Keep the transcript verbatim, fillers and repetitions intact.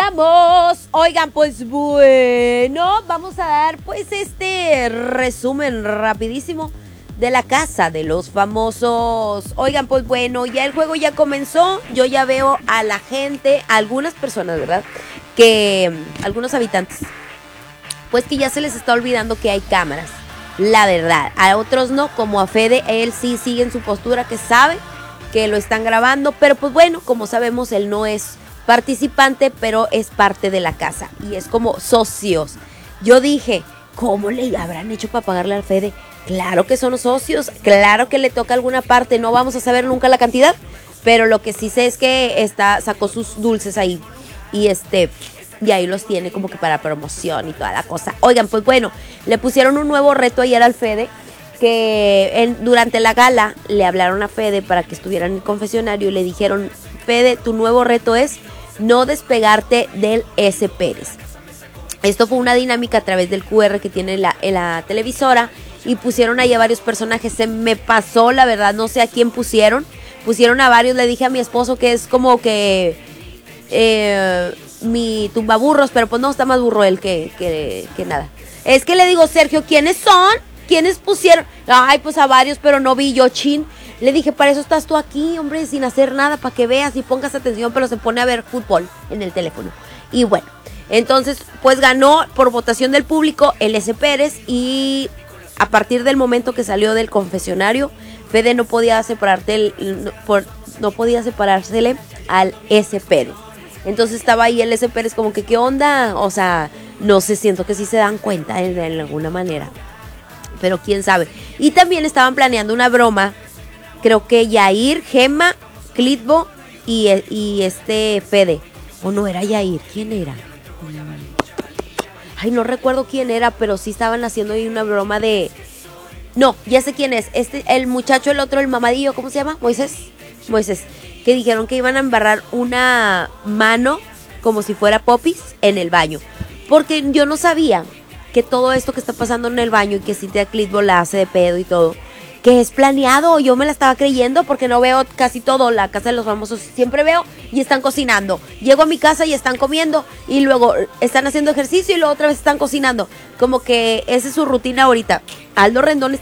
regresamos. Oigan, pues bueno, vamos a dar pues este resumen rapidísimo de la casa de los famosos. Oigan, pues bueno, ya el juego ya comenzó. Yo ya veo a la gente, a algunas personas, ¿verdad? Que, algunos habitantes, pues que ya se les está olvidando que hay cámaras. La verdad, a otros no, como a Fede, él sí sigue en su postura, que sabe que lo están grabando, pero pues bueno, como sabemos, él no es participante, pero es parte de la casa y es como socios. Yo dije, ¿cómo le habrán hecho para pagarle al Fede? Claro que son socios, claro que le toca alguna parte, no vamos a saber nunca la cantidad, pero lo que sí sé es que está, sacó sus dulces ahí y este... y ahí los tiene como que para promoción y toda la cosa. Oigan, pues bueno, le pusieron un nuevo reto ayer al Fede, que en, durante la gala le hablaron a Fede para que estuviera en el confesionario y le dijeron, Fede, tu nuevo reto es no despegarte del S. Pérez. Esto fue una dinámica a través del Q R que tiene la, la televisora y pusieron ahí a varios personajes. Se me pasó, la verdad, no sé a quién pusieron. Pusieron a varios, le dije a mi esposo que es como que... Eh, mi tumbaburros, pero pues no, está más burro él que, que, que nada. Es que le digo, Sergio, ¿quiénes son? ¿Quiénes pusieron? Ay, pues a varios, pero no vi yo, chin. Le dije, para eso estás tú aquí, hombre, sin hacer nada, para que veas y pongas atención, pero se pone a ver fútbol en el teléfono. Y bueno, entonces, pues ganó por votación del público el S. Pérez y a partir del momento que salió del confesionario, Fede no podía separarte el, no, por, no podía separársele al S. Pérez. Entonces estaba ahí el S. Pérez como que, ¿qué onda? O sea, no sé, siento que sí se dan cuenta de, de alguna manera. Pero quién sabe. Y también estaban planeando una broma. Creo que Yair, Gemma, Clitbo y, y este Fede. ¿O no era Yair? ¿Quién era? Ay, no recuerdo quién era, pero sí estaban haciendo ahí una broma de... No, ya sé quién es. Este, el muchacho, el otro, el mamadillo, ¿cómo se llama? Moisés. Moisés. Que dijeron que iban a embarrar una mano como si fuera popis en el baño. Porque yo no sabía que todo esto que está pasando en el baño y que Cintia Clitbo la hace de pedo y todo, que es planeado. Yo me la estaba creyendo porque no veo casi todo la casa de los famosos. Siempre veo y están cocinando. Llego a mi casa y están comiendo y luego están haciendo ejercicio y luego otra vez están cocinando. Como que esa es su rutina ahorita. Aldo Rendón